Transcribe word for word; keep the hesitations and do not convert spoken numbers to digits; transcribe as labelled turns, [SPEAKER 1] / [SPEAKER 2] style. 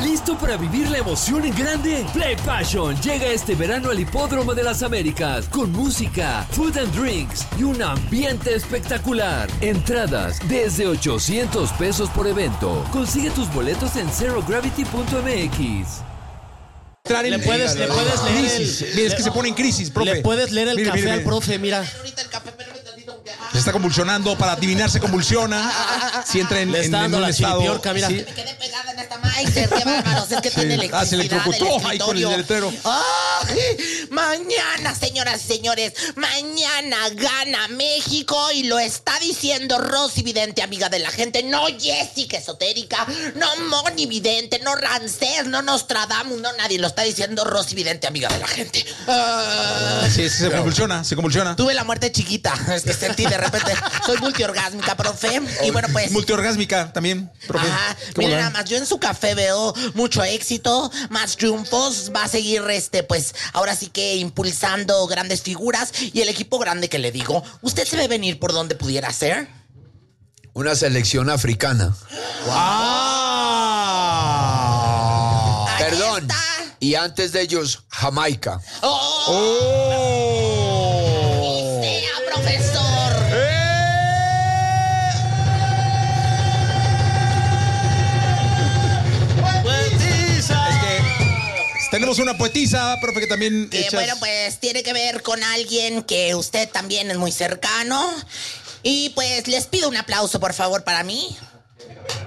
[SPEAKER 1] ¿Listo para vivir la emoción en grande? Play Passion llega este verano al Hipódromo de las Américas con música, food and drinks y un ambiente espectacular. Entradas desde ochocientos pesos por evento. Consigue tus boletos en zero gravity punto m x.
[SPEAKER 2] Le puedes, le puedes leer el...
[SPEAKER 3] Mira, es que se pone en crisis, profe.
[SPEAKER 2] Le puedes leer el
[SPEAKER 3] mire,
[SPEAKER 2] café
[SPEAKER 3] mire,
[SPEAKER 2] al
[SPEAKER 3] mire.
[SPEAKER 2] profe, mira.
[SPEAKER 3] Se está convulsionando, para adivinar se convulsiona. Si entra en,
[SPEAKER 2] Le está
[SPEAKER 3] en,
[SPEAKER 2] dando
[SPEAKER 3] en un
[SPEAKER 2] la
[SPEAKER 3] estado.
[SPEAKER 2] chiripiorca, mira.
[SPEAKER 3] Sí.
[SPEAKER 4] Me quedé pegada en esta Maiser, qué bárbaros, es que
[SPEAKER 3] Sí.
[SPEAKER 4] tiene
[SPEAKER 3] Ah,
[SPEAKER 4] electricidad
[SPEAKER 3] se electrocutó
[SPEAKER 4] del
[SPEAKER 3] ahí con el
[SPEAKER 4] escritorio.
[SPEAKER 3] letrero.
[SPEAKER 4] ¡Ay! Mañana, señoras y señores, mañana gana México y lo está diciendo Rosy Vidente, amiga de la gente, no Jessica esotérica, no Moni Vidente, no Rancés, no Nostradamus, no nadie, lo está diciendo Rosy Vidente, amiga de la gente. Ah,
[SPEAKER 3] Sí, sí, se convulsiona, se convulsiona.
[SPEAKER 4] Tuve la muerte chiquita, es que sentí de repente, soy multiorgásmica, profe, y bueno, pues...
[SPEAKER 3] Multiorgásmica también, profe.
[SPEAKER 4] Ajá,
[SPEAKER 3] ¿Cómo
[SPEAKER 4] mira
[SPEAKER 3] la
[SPEAKER 4] nada
[SPEAKER 3] ven?
[SPEAKER 4] más, yo en su café veo mucho éxito, más triunfos, va a seguir este, pues, ahora sí que impulsando grandes figuras y el equipo grande que le digo, ¿usted se ve venir por donde pudiera ser?
[SPEAKER 5] Una selección africana.
[SPEAKER 3] ¡Ah!
[SPEAKER 4] Ahí
[SPEAKER 5] Perdón.
[SPEAKER 4] está.
[SPEAKER 5] Y antes de ellos, Jamaica.
[SPEAKER 4] ¡Oh!
[SPEAKER 3] ¡Oh!
[SPEAKER 4] ¡Sea, profesor!
[SPEAKER 3] Es que tenemos una poetisa, profe, que también
[SPEAKER 4] Que
[SPEAKER 3] echas-
[SPEAKER 4] bueno, pues tiene que ver con alguien que usted también es muy cercano. Y pues les pido un aplauso, por favor, para mí.